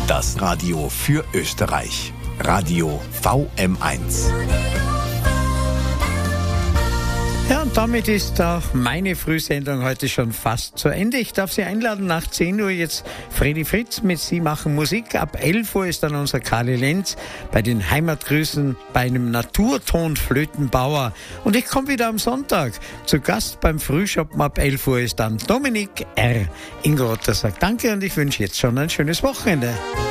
Das Radio für Österreich. Radio VM1. Ja, und damit ist auch meine Frühsendung heute schon fast zu Ende. Ich darf Sie einladen, nach 10 Uhr jetzt Fredi Fritz mit Sie machen Musik. Ab 11 Uhr ist dann unser Karli Lenz bei den Heimatgrüßen bei einem Naturtonflötenbauer. Und ich komme wieder am Sonntag. Zu Gast beim Frühschoppen ab 11 Uhr ist dann Dominik R. Ingrotter sagt Danke und ich wünsche jetzt schon ein schönes Wochenende.